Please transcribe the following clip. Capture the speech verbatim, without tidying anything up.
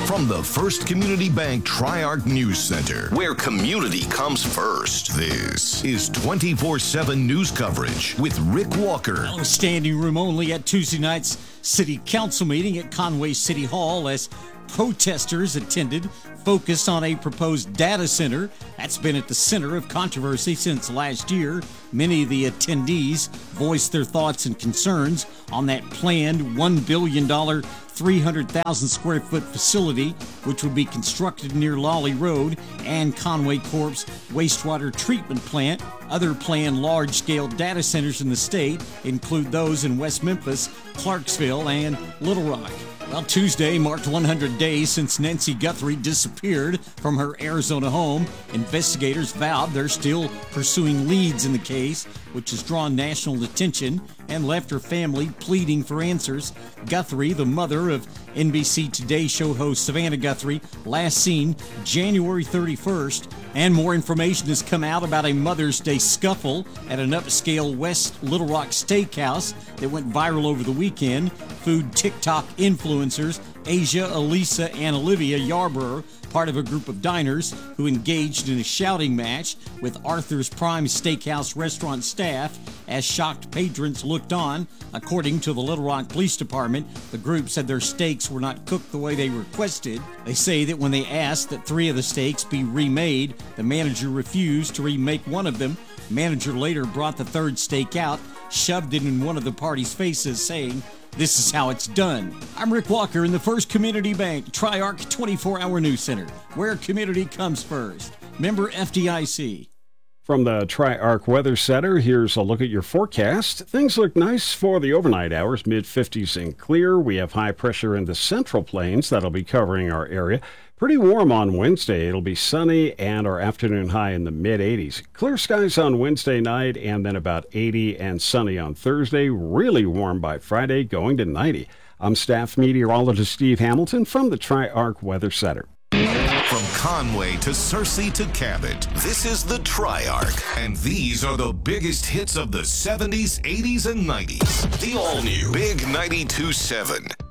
From the First Community Bank Tri-Arc News Center, where community comes first, this is twenty-four seven news coverage with Rick Walker. Well, standing room only at Tuesday night's City Council meeting at Conway City Hall as protesters attended, focused on a proposed data center that's been at the center of controversy since last year. Many of the attendees voiced their thoughts and concerns on that planned one billion dollars, three hundred thousand square foot facility, which would be constructed near Lawley Road and Conway Corp's wastewater treatment plant. Other planned large-scale data centers in the state include those in West Memphis, Clarksville, and Little Rock. Well, Tuesday marked one hundred days since Nancy Guthrie disappeared from her Arizona home. Investigators vowed they're still pursuing leads in the case, which has drawn national attention and left her family pleading for answers. Guthrie, the mother of N B C Today show host Savannah Guthrie, last seen January thirty-first. And more information has come out about a Mother's Day scuffle at an upscale West Little Rock steakhouse that went viral over the weekend. Food TikTok influencers Asia, Elisa, and Olivia Yarborough, part of a group of diners who engaged in a shouting match with Arthur's Prime Steakhouse restaurant staff as shocked patrons looked on. According to the Little Rock Police Department, the group said their steaks were not cooked the way they requested. They say that when they asked that three of the steaks be remade, the manager refused to remake one of them. Manager later brought the third steak out, shoved it in one of the party's faces, saying, "This is how it's done." I'm Rick Walker in the First Community Bank Tri-Arc twenty-four hour News Center, where community comes first. Member F D I C. From the Tri-Arc Weather Center, here's a look at your forecast. Things look nice for the overnight hours, mid fifties and clear. We have high pressure in the Central Plains that'll be covering our area. Pretty warm on Wednesday. It'll be sunny and our afternoon high in the mid eighties. Clear skies on Wednesday night and then about eighty and sunny on Thursday. Really warm by Friday, going to ninety. I'm staff meteorologist Steve Hamilton from the Tri-Arc Weather Center. From Conway to Searcy to Cabot, this is the Tri-Arc, and these are the biggest hits of the seventies, eighties, and nineties. The all-new Big ninety-two point seven.